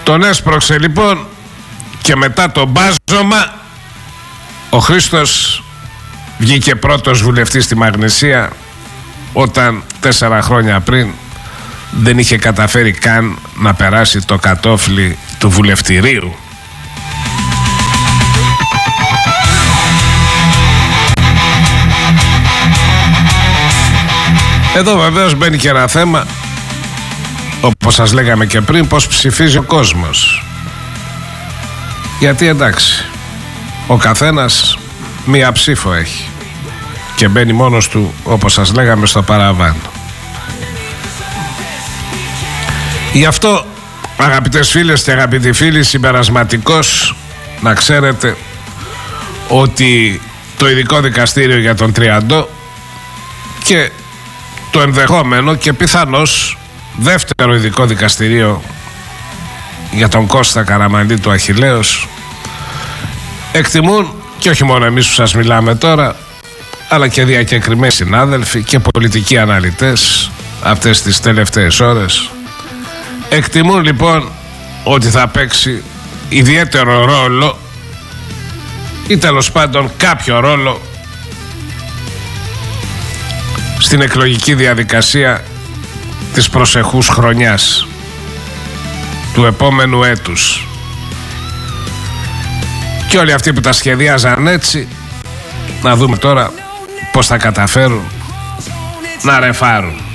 Τον έσπρωξε λοιπόν και μετά το μπάζωμα ο Χρήστος βγήκε πρώτος βουλευτής στη Μαγνησία, όταν 4 χρόνια πριν δεν είχε καταφέρει καν να περάσει το κατόφλι του βουλευτηρίου. Εδώ βεβαίως μπαίνει και ένα θέμα, όπως σας λέγαμε και πριν, πως ψηφίζει ο κόσμος. Γιατί εντάξει, ο καθένας μία ψήφο έχει και μπαίνει μόνος του, όπως σας λέγαμε, στο παραβάν. Γι' αυτό, αγαπητές φίλες και αγαπητοί φίλοι, συμπερασματικώς να ξέρετε ότι το ειδικό δικαστήριο για τον Τριαντό και το ενδεχόμενο και πιθανώς δεύτερο ειδικό δικαστηρίο για τον Κώστα Καραμανλή του Αχιλλέως εκτιμούν, και όχι μόνο εμείς που σας μιλάμε τώρα, αλλά και διακεκριμένοι συνάδελφοι και πολιτικοί αναλυτές αυτές τις τελευταίες ώρες, εκτιμούν λοιπόν ότι θα παίξει ιδιαίτερο ρόλο ή τέλος πάντων κάποιο ρόλο στην εκλογική διαδικασία της προσεχούς χρονιάς, του επόμενου έτους. Και όλοι αυτοί που τα σχεδιάζαν έτσι, να δούμε τώρα πώς θα καταφέρουν να ρεφάρουν.